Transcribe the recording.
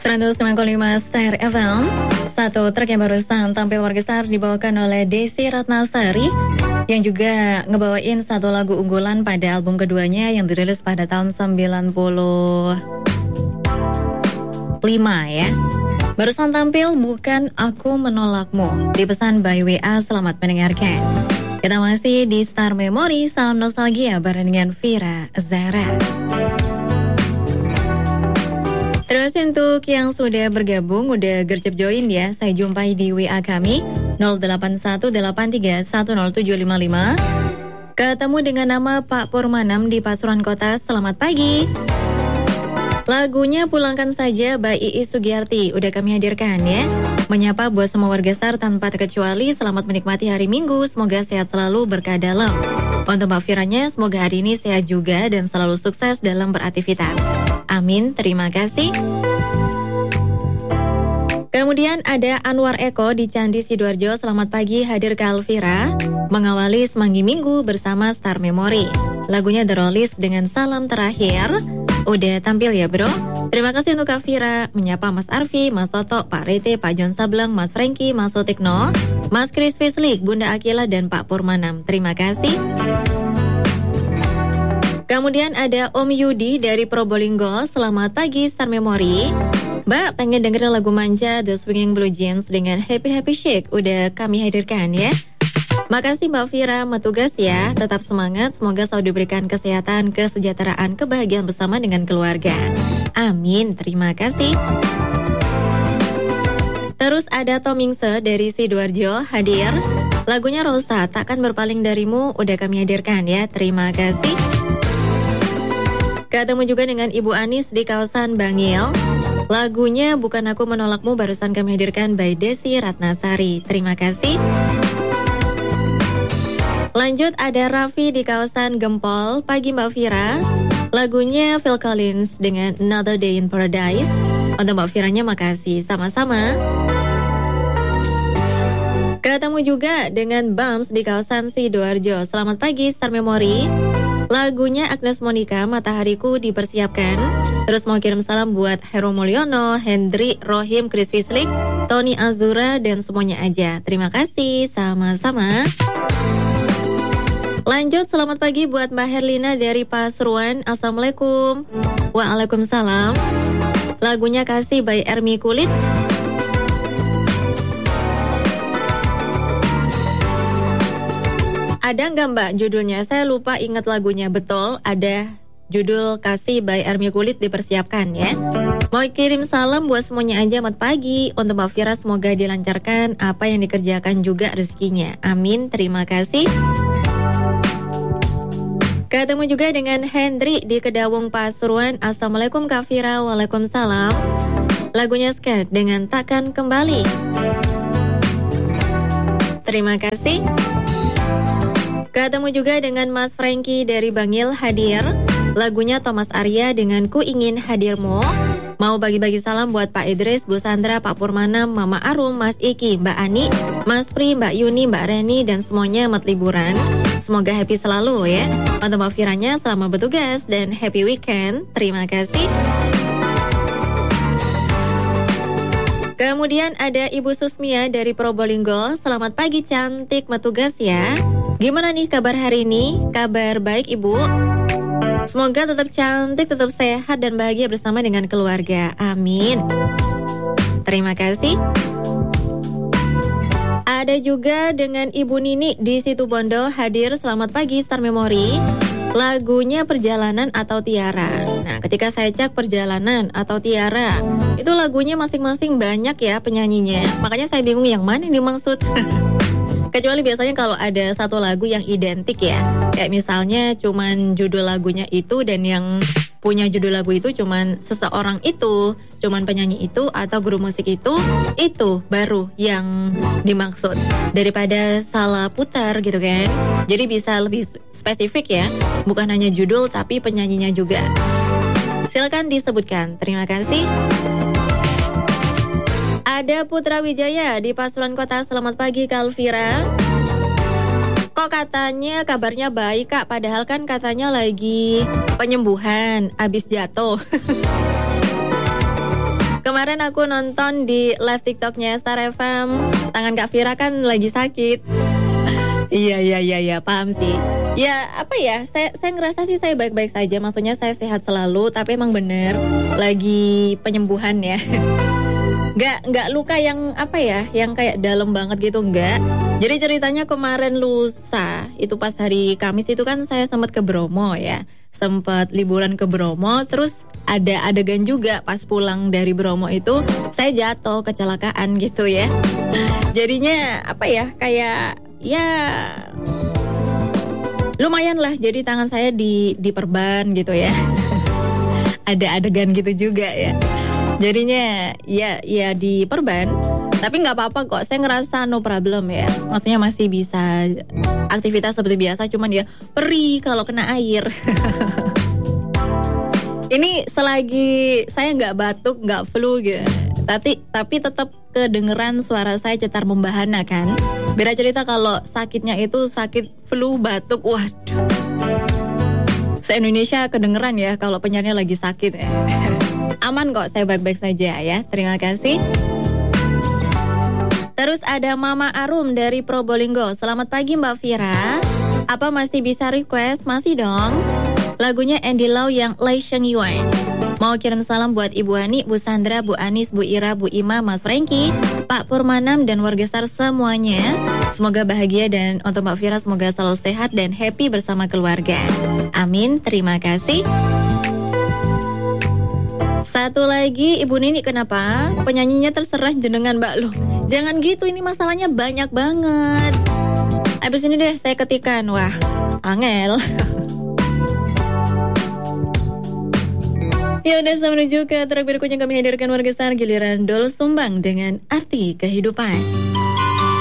109,5 Star FM. Satu track yang barusan tampil Wargestar dibawakan oleh Desi Ratnasari, yang juga ngebawain satu lagu unggulan pada album keduanya yang dirilis pada tahun 95 ya. Barusan tampil Bukan Aku Menolakmu, dipesan by WA. Selamat mendengarkan. Kita masih di Star Memory, salam nostalgia bareng dengan Vira Zara. Terima kasih untuk yang sudah bergabung, udah gercep join ya. Saya jumpai di WA kami 0818310755. Ketemu dengan nama Pak Purmanam di Pasuruan Kota. Selamat pagi. Lagunya Pulangkan Saja by Iis Sugiyarti udah kami hadirkan ya. Menyapa buat semua warga Star tanpa terkecuali, selamat menikmati hari Minggu. Semoga sehat selalu, berkah dalam. Untuk Mbak Firanya, semoga hari ini sehat juga dan selalu sukses dalam beraktivitas. Amin, terima kasih. Kemudian ada Anwar Eko di Candi Sidoarjo. Selamat pagi, hadir ke Alvira mengawali semanggi minggu bersama Star Memory. Lagunya The Rollies dengan Salam Terakhir udah tampil ya bro. Terima kasih untuk Kak Vira. Menyapa Mas Arfi, Mas Toto, Pak Rete, Pak John Sableng, Mas Franky, Mas Sutikno, Mas Chris Fislik, Bunda Akila, dan Pak Purmanam. Terima kasih. Kemudian ada Om Yudi dari Probolinggo. Selamat pagi Star Memory. Mbak, pengen dengerin lagu manja The Swinging Blue Jeans dengan Happy Happy Shake. Udah kami hadirkan ya. Makasih Mbak Vira, metugas ya. Tetap semangat, semoga selalu diberikan kesehatan, kesejahteraan, kebahagiaan bersama dengan keluarga. Amin, terima kasih. Terus ada Tomingse dari Sidoarjo hadir. Lagunya Rosa, Takkan Berpaling Darimu, udah kami hadirkan ya. Terima kasih. Ketemu juga dengan Ibu Anis di kawasan Bangil. Lagunya Bukan Aku Menolakmu barusan kami hadirkan by Desi Ratnasari. Terima kasih. Lanjut ada Raffi di kawasan Gempol. Pagi Mbak Vira. Lagunya Phil Collins dengan Another Day in Paradise. Untuk Mbak Viranya makasih. Sama-sama. Ketemu juga dengan Bams di kawasan Sidoarjo. Selamat pagi Star Memory. Lagunya Agnes Monica, Matahariku dipersiapkan. Terus mau kirim salam buat Hero Mulyono, Hendri, Rohim, Chris Fislik, Tony Azura, dan semuanya aja. Terima kasih, sama-sama. Lanjut, selamat pagi buat Mbak Herlina dari Pasuruan. Assalamualaikum. Waalaikumsalam. Lagunya Kasih by Ermi Kulit. Ada nggak Mbak judulnya? Saya lupa ingat lagunya. Betul, ada judul Kasih by Ermi Kulit dipersiapkan ya. Mau kirim salam buat semuanya aja, selamat pagi. Untuk Mbak Vira semoga dilancarkan apa yang dikerjakan juga rezekinya. Amin, terima kasih. Ketemu juga dengan Hendri di Kedawung Pasuruan. Assalamualaikum Kak Vira. Waalaikumsalam. Lagunya Skat dengan Takkan Kembali. Terima kasih. Ketemu juga dengan Mas Franky dari Bangil hadir. Lagunya Thomas Arya dengan Ku Ingin Hadirmu. Mau bagi-bagi salam buat Pak Idris, Bu Sandra, Pak Purmanam, Mama Arum, Mas Iki, Mbak Ani, Mas Pri, Mbak Yuni, Mbak Reni, dan semuanya selamat liburan. Semoga happy selalu ya. Untuk Mbak Viranya selamat bertugas dan happy weekend. Terima kasih. Kemudian ada Ibu Susmia dari Probolinggo. Selamat pagi cantik, metugas ya. Gimana nih kabar hari ini? Kabar baik Ibu. Semoga tetap cantik, tetap sehat dan bahagia bersama dengan keluarga. Amin. Terima kasih. Ada juga dengan Ibu Nini di Situbondo hadir. Selamat pagi Star Memory. Lagunya Perjalanan atau Tiara. Nah, ketika saya cek Perjalanan atau Tiara, itu lagunya masing-masing banyak ya penyanyinya. Makanya saya bingung yang mana yang dimaksud. Kecuali biasanya kalau ada satu lagu yang identik ya. Kayak misalnya cuman judul lagunya itu dan yang punya judul lagu itu cuman seseorang itu, cuman penyanyi itu atau grup musik itu baru yang dimaksud. Daripada salah putar gitu kan. Jadi bisa lebih spesifik ya. Bukan hanya judul tapi penyanyinya juga. Silakan disebutkan. Terima kasih. Ada Putra Wijaya di Pasuruan Kota. Selamat pagi Kak Alvira. Kok katanya kabarnya baik Kak, padahal kan katanya lagi penyembuhan abis jatuh. kemarin aku nonton di live TikToknya Star FM. Tangan Kak Vira kan lagi sakit. Iya, paham sih. Ya apa ya, saya ngerasa sih saya baik-baik saja. Maksudnya saya sehat selalu, tapi emang bener lagi penyembuhan ya. Nggak luka yang apa ya, yang kayak dalam banget gitu, enggak. Jadi ceritanya kemarin lusa, itu pas hari Kamis itu kan saya sempat ke Bromo ya. Sempat liburan ke Bromo, terus ada adegan juga pas pulang dari Bromo itu saya jatuh kecelakaan gitu ya. Jadinya apa ya, kayak ya lumayan lah, jadi tangan saya diperban gitu ya. Ada adegan gitu juga ya. Jadinya ya diperban. Tapi nggak apa-apa kok, saya ngerasa no problem ya. Maksudnya masih bisa aktivitas seperti biasa, cuman ya perih kalau kena air. Ini selagi saya nggak batuk, nggak flu gitu. Tapi tetap kedengeran suara saya cetar membahana kan. Beda cerita kalau sakitnya itu sakit flu, batuk, waduh. Se-Indonesia kedengeran ya kalau penyiarnya lagi sakit ya. Aman kok, saya baik-baik saja ya. Terima kasih. Terus ada Mama Arum dari Probolinggo. Selamat pagi Mbak Vira. Apa masih bisa request? Masih dong. Lagunya Andy Lau yang Lai Sheng Yuan. Mau kirim salam buat Ibu Ani, Bu Sandra, Bu Anis, Bu Ira, Bu Ima, Mas Franky, Pak Purmanam dan warga STAR semuanya. Semoga bahagia, dan untuk Mbak Vira semoga selalu sehat dan happy bersama keluarga. Amin, terima kasih. Satu lagi, Ibu Nini, kenapa penyanyinya terserah jenengan Mbak loh? Jangan gitu, ini masalahnya banyak banget. Abis ini deh saya ketikan, wah, angel. Ya udah, saya menuju ke track berikutnya kami hadirkan warga STAR, giliran Dol Sumbang dengan Arti Kehidupan.